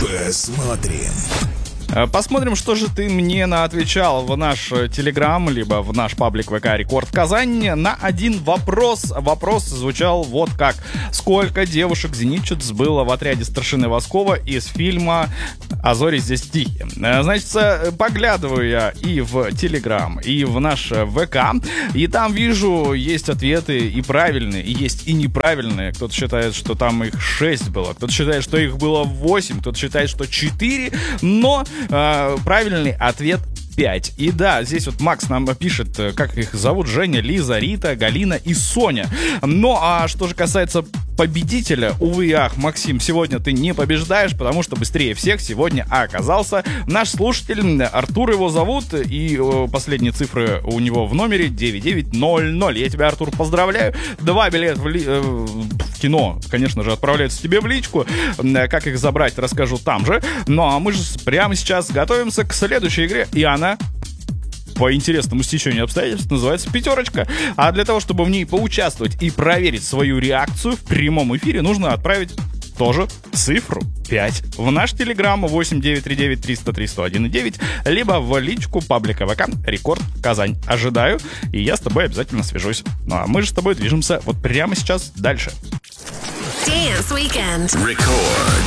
Посмотрим. Посмотрим, что же ты мне наотвечал в наш Телеграм, либо в наш паблик ВК Рекорд Казань на один вопрос. Вопрос звучал вот как. Сколько девушек-зенитчиц было в отряде старшины Воскова из фильма «А зори здесь тихие»? Значит, поглядываю я и в Телеграм, и в наш ВК, и там вижу, есть ответы и правильные, и есть и неправильные. Кто-то считает, что там их 6 было, кто-то считает, что их было 8, кто-то считает, что 4, но... правильный ответ 5. И да, здесь вот Макс нам пишет, как их зовут: Женя, Лиза, Рита, Галина и Соня. Ну, а что же касается победителя, увы и ах, Максим, сегодня ты не побеждаешь, потому что быстрее всех сегодня оказался наш слушатель. Артур его зовут, и последние цифры у него в номере 9900. Я тебя, Артур, поздравляю. 2 билета в кино, конечно же, отправляются тебе в личку. Как их забрать, расскажу там же. Ну, а мы же прямо сейчас готовимся к следующей игре, и она... по интересному стечению обстоятельств называется «Пятерочка». А для того, чтобы в ней поучаствовать и проверить свою реакцию в прямом эфире, нужно отправить тоже цифру 5 в наш Телеграм 8939-303-101-9, либо в личку паблика ВК Рекорд Казань. Ожидаю, и я с тобой обязательно свяжусь. Ну а мы же с тобой движемся вот прямо сейчас дальше. Dance Weekend. Record.